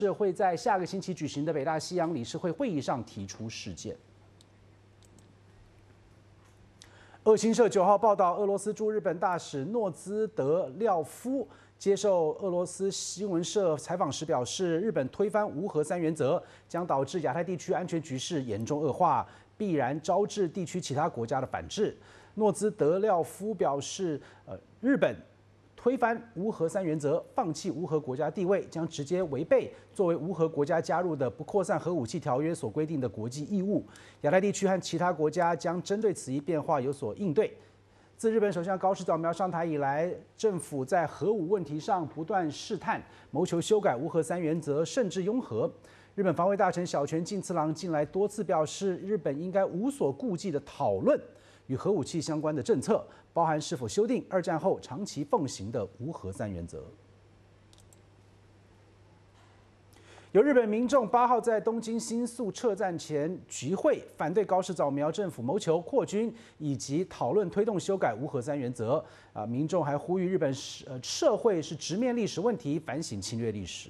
是会在下个星期举行的北大西洋理事会会议上提出事件。俄新社9号报道，俄罗斯驻日本大使诺兹德廖夫接受俄罗斯新闻社采访时表示，日本推翻无核3原则，将导致亚太地区安全局势严重恶化，必然招致地区其他国家的反制。诺兹德廖夫表示，日本推翻无核3原则，放弃无核国家地位，将直接违背作为无核国家加入的不扩散核武器条约所规定的国际义务。亚太地区和其他国家将针对此一变化有所应对。自日本首相高市早苗上台以来，政府在核武问题上不断试探，谋求修改无核3原则，甚至拥核。日本防卫大臣小泉进次郎近来多次表示，日本应该无所顾忌地讨论与核武器相关的政策，包含是否修订2战后长期奉行的无核3原则。有日本民众8号在东京新宿车站前集会，反对高市早苗政府谋求扩军以及讨论推动修改无核3原则。民众还呼吁日本社会是直面历史问题，反省侵略历史。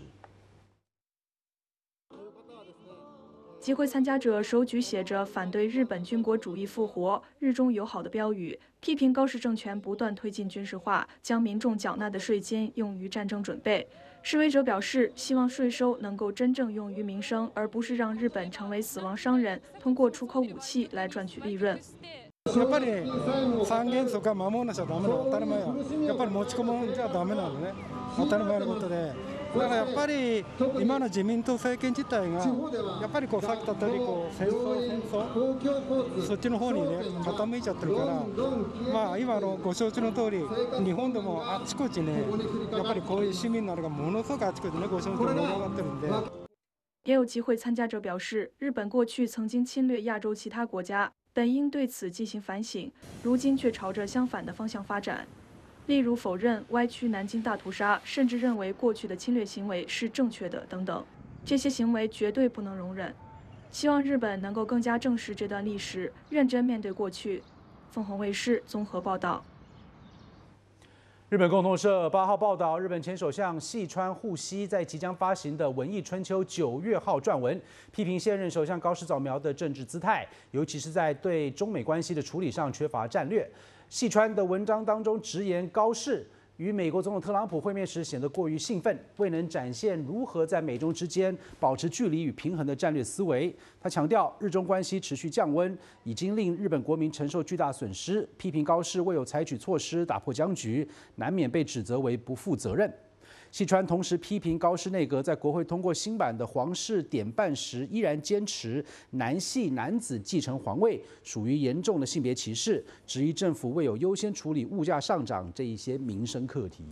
集会参加者手举写着“反对日本军国主义复活，日中友好”的标语，批评高市政权不断推进军事化，将民众缴纳的税金用于战争准备。示威者表示，希望税收能够真正用于民生，而不是让日本成为死亡商人，通过出口武器来赚取利润。 やっぱり三原則は守らなきゃダメなの当たり前や。やっぱり持ち込むんじゃダメなのね。当たり前のことで。だからやっぱり今の自民党政権自体がやっぱりこうさっき言った通りこう戦争そっちの方にね傾いちゃってるから、まあ今ご承知の通り日本でもあちこちねやっぱりこういう市民などがものすごくあちこちねご承知盛り上がってるんで。 也有集会参加者表示，日本过去曾经侵略亚洲其他国家，本应对此进行反省，如今却朝着相反的方向发展。例如否认歪曲南京大屠杀，甚至认为过去的侵略行为是正确的等等，这些行为绝对不能容忍。希望日本能够更加正视这段历史，认真面对过去。凤凰卫视综合报道。 日本共同社8号报道，日本前首相细川护熙在即将发行的《文艺春秋9月号》撰文，批评现任首相高市早苗的政治姿态，尤其是在对中美关系的处理上缺乏战略。细川的文章当中直言，高市与美国总统特朗普会面时显得过于兴奋，未能展现如何在美中之间保持距离与平衡的战略思维。他强调，日中关系持续降温，已经令日本国民承受巨大损失，批评高市未有采取措施打破僵局，难免被指责为不负责任。细川同时批评高市内阁在国会通过新版的皇室典范时，依然坚持男系男子继承皇位属于严重的性别歧视，质疑政府未有优先处理物价上涨这一些民生课题。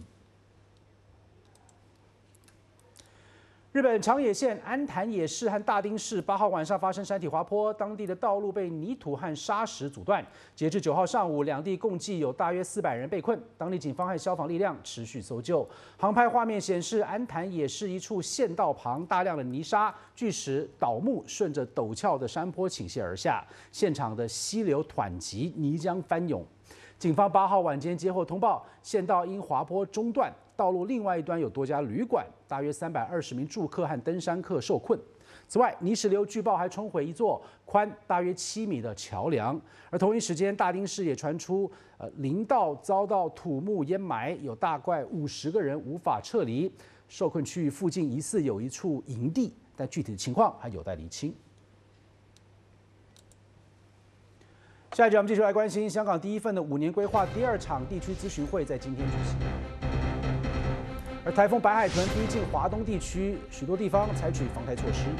日本长野县安坛野市和大町市8号晚上发生山体滑坡，当地的道路被泥土和沙石阻断。截至9号上午，两地共计有大约400人被困，当地警方和消防力量持续搜救。航拍画面显示，安坛野市一处县道旁大量的泥沙、巨石、倒木顺着陡峭的山坡倾泻而下，现场的溪流湍急，泥浆翻涌。警方8号晚间接获通报，县道因滑坡中断，道路另外一端有多家旅馆，大约320名住客和登山客受困。此外，泥石流据报还冲毁一座宽大约7米的桥梁。而同一时间，大町市也传出，林道遭到土木淹埋，有大概50个人无法撤离。受困区域附近疑似有一处营地，但具体的情况还有待厘清。下一节我们继续来关心香港第一份的5年规划第2场地区咨询会在今天举行。而台风白海豚逼近华东地区，许多地方采取防台措施。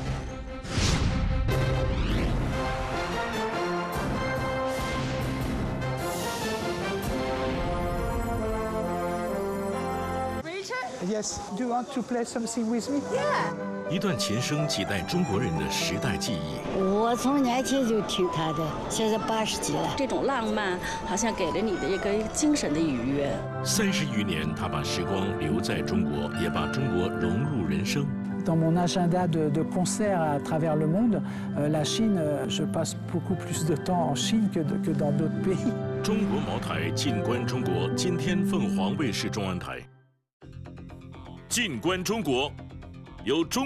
Yes, do you want to play something with me? Yeah. 一段前生几代中国人的时代记忆。 我从年轻就听他的，现在80几了。 这种浪漫，好像给了你的一个精神的愉悦。 30余年，他把时光留在中国，也把中国融入人生。 Dans mon agenda de concerts à travers le monde, la Chine, je passe beaucoup plus de temps en Chine que dans d'autres pays. 中国茅台，静观中国。今天凤凰卫视中文台。静观中国， 由中。